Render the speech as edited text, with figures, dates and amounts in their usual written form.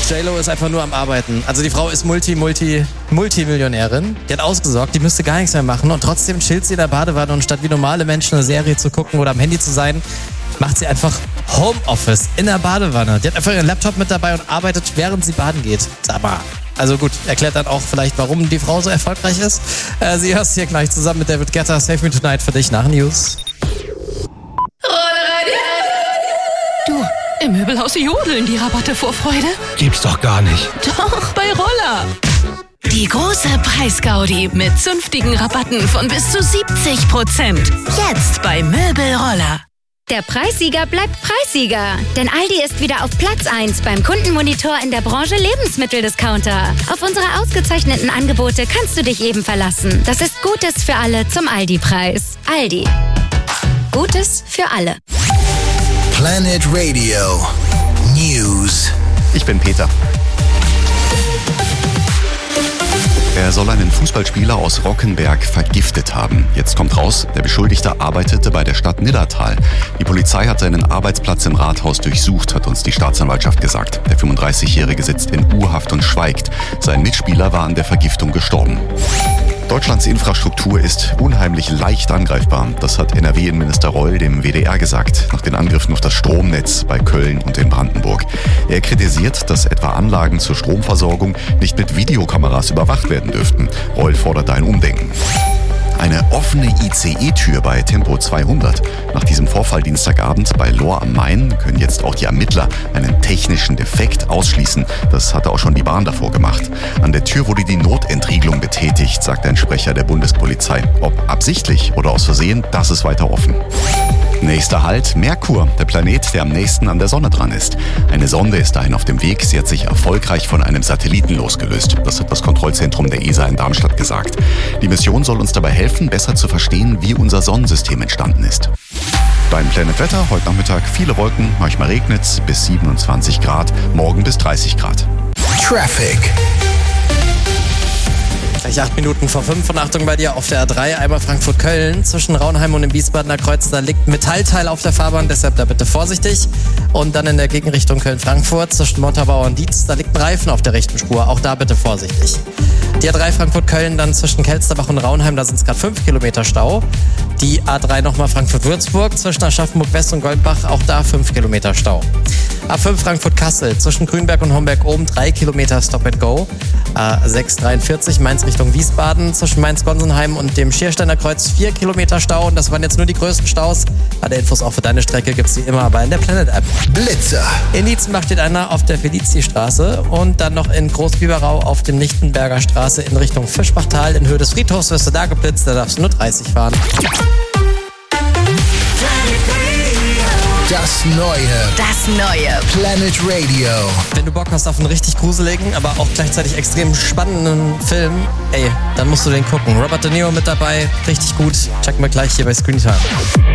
J-Lo ist einfach nur am Arbeiten. Also die Frau ist Multimillionärin. Die hat ausgesorgt, die müsste gar nichts mehr machen. Und trotzdem chillt sie in der Badewanne und statt wie normale Menschen eine Serie zu gucken oder am Handy zu sein, macht sie einfach Homeoffice in der Badewanne. Die hat einfach ihren Laptop mit dabei und arbeitet, während sie baden geht. Sag mal. Also gut, erklärt dann auch vielleicht, warum die Frau so erfolgreich ist. Sie hörst hier gleich zusammen mit David Guetta. Save Me Tonight für dich nach News. Du, im Möbelhaus jodeln die Rabatte vor Freude. Gibt's doch gar nicht. Doch, bei Roller. Die große Preisgaudi mit zünftigen Rabatten von bis zu 70%. Jetzt bei Möbelroller. Der Preissieger bleibt Preissieger. Denn Aldi ist wieder auf Platz 1 beim Kundenmonitor in der Branche Lebensmitteldiscounter. Auf unsere ausgezeichneten Angebote kannst du dich eben verlassen. Das ist Gutes für alle zum Aldi-Preis. Aldi. Gutes für alle. Planet Radio News. Ich bin Peter. Er soll einen Fußballspieler aus Rockenberg vergiftet haben. Jetzt kommt raus, der Beschuldigte arbeitete bei der Stadt Niddertal. Die Polizei hat seinen Arbeitsplatz im Rathaus durchsucht, hat uns die Staatsanwaltschaft gesagt. Der 35-Jährige sitzt in U-Haft und schweigt. Sein Mitspieler war an der Vergiftung gestorben. Deutschlands Infrastruktur ist unheimlich leicht angreifbar. Das hat NRW-Innenminister Reul dem WDR gesagt, nach den Angriffen auf das Stromnetz bei Köln und in Brandenburg. Er kritisiert, dass etwa Anlagen zur Stromversorgung nicht mit Videokameras überwacht werden dürften. Reul forderte ein Umdenken. Eine offene ICE-Tür bei Tempo 200. Nach diesem Vorfall Dienstagabend bei Lohr am Main können jetzt auch die Ermittler einen technischen Defekt ausschließen. Das hatte auch schon die Bahn davor gemacht. An der Tür wurde die Notentriegelung betätigt, sagt ein Sprecher der Bundespolizei. Ob absichtlich oder aus Versehen, das ist weiter offen. Nächster Halt, Merkur, der Planet, der am nächsten an der Sonne dran ist. Eine Sonde ist dahin auf dem Weg. Sie hat sich erfolgreich von einem Satelliten losgelöst. Das hat das Kontrollzentrum der ESA in Darmstadt gesagt. Die Mission soll uns dabei helfen, besser zu verstehen, wie unser Sonnensystem entstanden ist. Dein Planet Wetter, heute Nachmittag viele Wolken, manchmal regnet es, bis 27 Grad, morgen bis 30 Grad. Traffic. Gleich 8 Minuten vor 5 und Achtung bei dir auf der A3, einmal Frankfurt-Köln. Zwischen Raunheim und dem Wiesbadener Kreuz, da liegt ein Metallteil auf der Fahrbahn, deshalb da bitte vorsichtig. Und dann in der Gegenrichtung Köln-Frankfurt zwischen Montabaur und Dietz, da liegt ein Reifen auf der rechten Spur, auch da bitte vorsichtig. Die A3 Frankfurt-Köln dann zwischen Kelsterbach und Raunheim, da sind es gerade 5 Kilometer Stau. Die A3 nochmal Frankfurt-Würzburg zwischen Aschaffenburg-West und Goldbach, auch da 5 Kilometer Stau. A5 Frankfurt-Kassel zwischen Grünberg und Homberg oben 3 Kilometer Stop and Go. A6 43 Mainz Richtung Wiesbaden zwischen Mainz-Gonsenheim und dem Schiersteiner Kreuz 4 Kilometer Stau. Und das waren jetzt nur die größten Staus. Alle Infos auch für deine Strecke gibt's wie immer aber in der Planet App. Blitzer. In Dietzenbach steht einer auf der Felizi-Straße und dann noch in Großbiberau auf dem Lichtenberger Straße in Richtung Fischbachtal. In Höhe des Friedhofs wirst du da geblitzt, da darfst du nur 30 fahren. Das neue Planet Radio. Wenn du Bock hast auf einen richtig gruseligen, aber auch gleichzeitig extrem spannenden Film, dann musst du den gucken. Robert De Niro mit dabei, richtig gut. Checken wir gleich hier bei Screentime.